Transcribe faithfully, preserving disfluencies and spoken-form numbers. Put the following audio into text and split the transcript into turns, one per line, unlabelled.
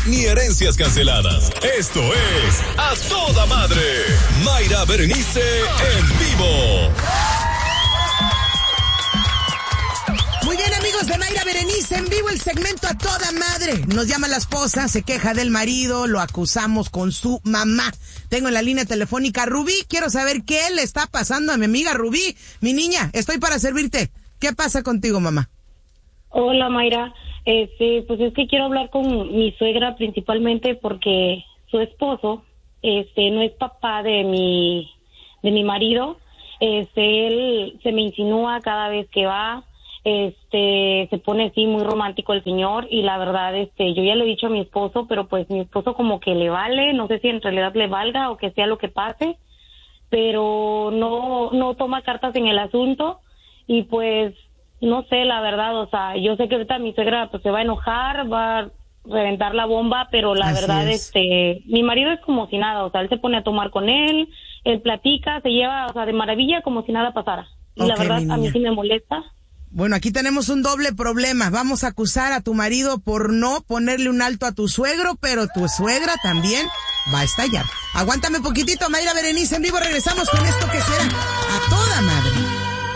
ni herencias canceladas. Esto es A Toda Madre. Mayra Berenice en vivo.
Muy bien, amigos de Mayra Berenice en vivo, el segmento A Toda Madre. Nos llama la esposa, se queja del marido, lo acusamos con su mamá. Tengo en la línea telefónica a Rubí. Quiero saber qué le está pasando a mi amiga Rubí. Mi niña, estoy para servirte. ¿Qué pasa contigo, mamá?
Hola, Mayra. Este, pues es que quiero hablar con mi suegra principalmente porque su esposo, este, no es papá de mi, de mi marido. Este, él se me insinúa cada vez que va. Este, se pone así muy romántico el señor y la verdad, este, yo ya le he dicho a mi esposo, pero pues mi esposo como que le vale, no sé si en realidad le valga o que sea lo que pase, pero no, no toma cartas en el asunto y pues, no sé, la verdad, o sea, yo sé que ahorita mi suegra pues se va a enojar, va a reventar la bomba, pero la
Así
verdad,
es.
este, mi marido es como si nada, o sea, él se pone a tomar con él, él platica, se lleva, o sea, de maravilla como si nada pasara. Y
Ok,
la verdad,
mi
a mí
niña.
sí me molesta.
Bueno, aquí tenemos un doble problema. Vamos a acusar a tu marido por no ponerle un alto a tu suegro, pero tu suegra también va a estallar. Aguántame poquitito, Mayra Berenice en vivo. Regresamos con esto que será A Toda Madre.